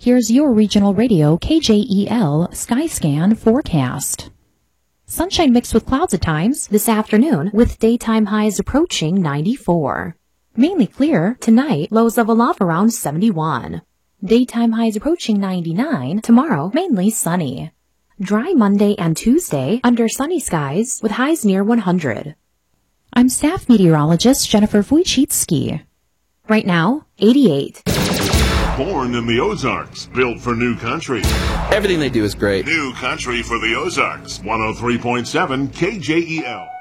Here's your regional radio KJEL Skyscan forecast. Sunshine mixed with clouds at times this afternoon with daytime highs approaching 94. Mainly clear tonight, lows level off around 71. Daytime highs approaching 99. Tomorrow, mainly sunny. Dry Monday and Tuesday under sunny skies with highs near 100. I'm staff meteorologist Jennifer Wojcicki. Right now, 88. Born in the Ozarks, built for new country. Everything they do is great. New country for the Ozarks. 103.7 KJEL.